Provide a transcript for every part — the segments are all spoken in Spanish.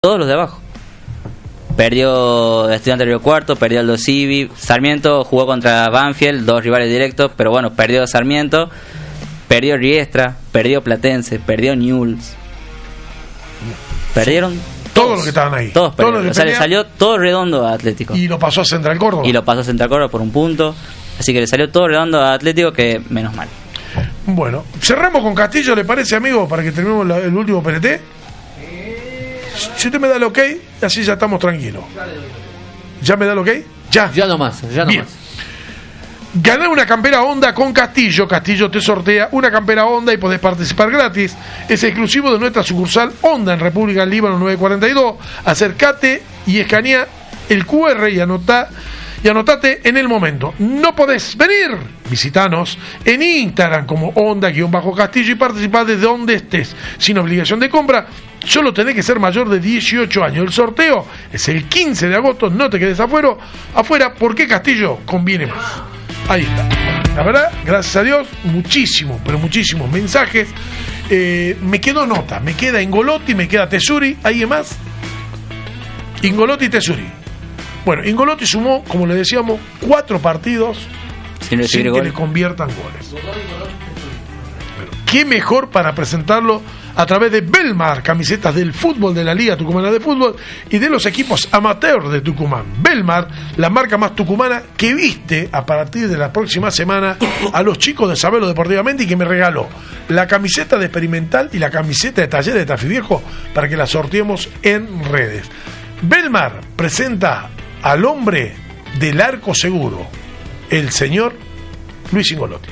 todos los de abajo. Perdió Estudiantes de Río Cuarto, perdió Aldo Civi, Sarmiento jugó contra Banfield, dos rivales directos, pero bueno, perdió Sarmiento, perdió Riestra, perdió Platense, perdió Newell's. Perdieron todos los que estaban ahí. Todos perdieron. O sea, le salió todo redondo a Atlético. Y lo pasó a Central Córdoba. Y lo pasó a Central Córdoba por un punto. Así que le salió todo redondo a Atlético, que menos mal. Bueno, cerramos con Castillo, ¿le parece, amigo? Para que terminemos el último PNT. Si usted me da el ok, así ya estamos tranquilos. ¿Ya me da el ok? Ya nomás. Bien. Ganar una campera Honda con Castillo. Castillo te sortea una campera Honda y podés participar gratis. Es exclusivo de nuestra sucursal Honda en República del Líbano 942. Acércate y escanea el QR y anotate en el momento. No podés venir. Visitanos en Instagram como Honda-Castillo y participá desde donde estés, sin obligación de compra. Solo tenés que ser mayor de 18 años. El sorteo es el 15 de agosto. No te quedes afuera porque Castillo conviene más. Ahí está. La verdad, gracias a Dios, muchísimos mensajes. Me quedó nota. Me queda Ingolotti, me queda Tesuri. ¿Alguien más? Ingolotti y Tesuri. Bueno, Ingolotti sumó, como le decíamos, 4 partidos sin que le conviertan goles. Pero, ¿qué mejor para presentarlo a través de Belmar, camisetas del fútbol de la Liga Tucumana de Fútbol y de los equipos amateurs de Tucumán? Belmar, la marca más tucumana que viste a partir de la próxima semana a los chicos de Sabelo Deportivamente, y que me regaló la camiseta de Experimental y la camiseta de Taller de Tafí Viejo para que la sorteemos en redes. Belmar presenta al hombre del arco seguro, el señor Luis Ingolotti.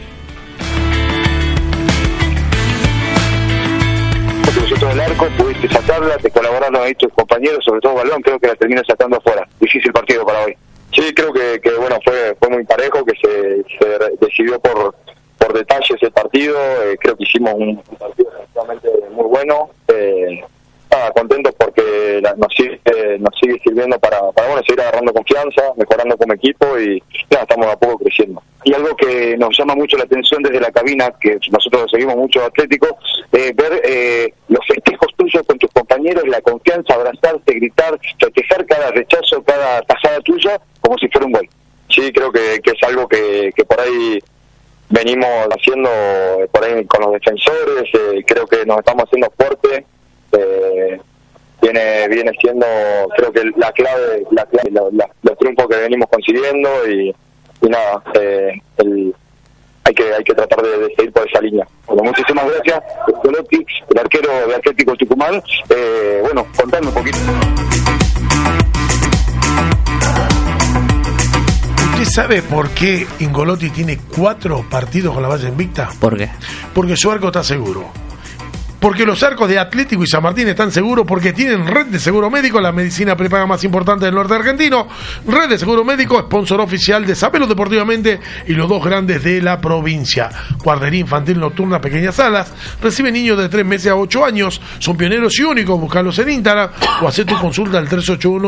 Nosotros del arco pudiste sacarla, te colaboraron ahí tus compañeros, sobre todo Balón, creo que la termina sacando afuera. Difícil partido para hoy. Sí, creo que bueno, fue muy parejo, que se decidió por detalles el partido. Creo que hicimos un partido realmente muy bueno. Contentos porque nos sigue sirviendo para bueno, seguir agarrando confianza, mejorando como equipo y estamos a poco creciendo. Y algo que nos llama mucho la atención desde la cabina, que nosotros seguimos mucho Atlético, ver los festejos tuyos con tus compañeros, la confianza, abrazarte, gritar, festejar cada rechazo, cada tajada tuya como si fuera un gol. Sí, creo que es algo que por ahí venimos haciendo por ahí con los defensores. Creo que nos estamos haciendo fuertes. Viene siendo, creo que la clave los triunfos que venimos consiguiendo y nada, hay que tratar de seguir por esa línea. Bueno, muchísimas gracias, el arquero de Atlético Tucumán. Bueno, contame un poquito. ¿Usted sabe por qué Ingolotti tiene 4 partidos con la valla invicta? ¿Por qué? Porque su arco está seguro. Porque los arcos de Atlético y San Martín están seguros, porque tienen Red de Seguro Médico, la medicina prepaga más importante del norte argentino. Red de Seguro Médico, sponsor oficial de Sabelo Deportivamente y los 2 grandes de la provincia. Guardería infantil nocturna, pequeñas salas. Recibe niños de 3 meses a 8 años. Son pioneros y únicos. Buscarlos en Instagram o hacer tu consulta al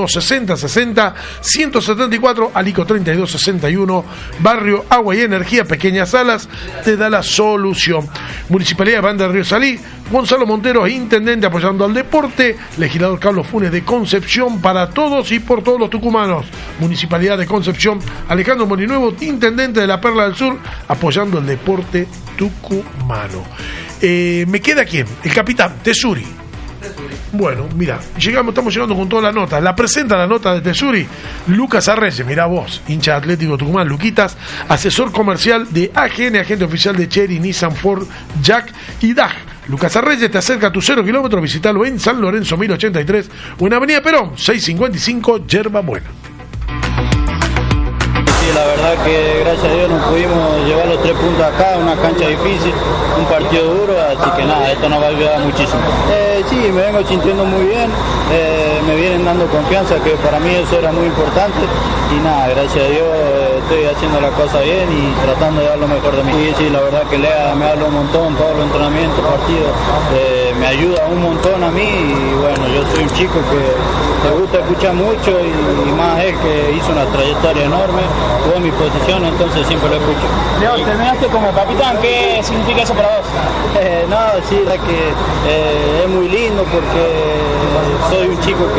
381-6060-174, Alico 3261, Barrio Agua y Energía, pequeñas salas, te da la solución. Municipalidad de Banda de Río Salí, Gonzalo Montero, intendente, apoyando al deporte. Legislador Carlos Funes de Concepción, para todos y por todos los tucumanos. Municipalidad de Concepción, Alejandro Molinuevo, intendente de la Perla del Sur, apoyando el deporte tucumano. ¿Me queda quién? El capitán, Tesuri. Bueno, mira, estamos llegando con toda la nota. La presenta la nota de Tesuri Lucas Arreyes, mirá vos, hincha de Atlético Tucumán, Luquitas, asesor comercial de AGN, agente oficial de Chery, Nissan, Ford, Jack y DAG. Lucas Arreyes te acerca a tu 0 kilómetros. Visitalo en San Lorenzo 1083 o en Avenida Perón 655, Yerba Buena. Sí, la verdad que gracias a Dios nos pudimos llevar los 3 puntos acá, una cancha difícil, un partido duro, así que nada, esto nos va a ayudar muchísimo. Sí, me vengo sintiendo muy bien, me vienen dando confianza, que para mí eso era muy importante, y nada, gracias a Dios estoy haciendo la cosa bien y tratando de dar lo mejor de mí. Sí, la verdad que Lea me habla un montón, todos los entrenamientos, partidos, me ayuda un montón a mí, y bueno, yo soy un chico que me gusta escuchar mucho, y más él que hizo una trayectoria enorme, jugó en mi posición, entonces siempre lo escucho. Leo, terminaste como capitán, ¿qué significa eso para vos? No, sí, la que es muy lindo porque soy un chico que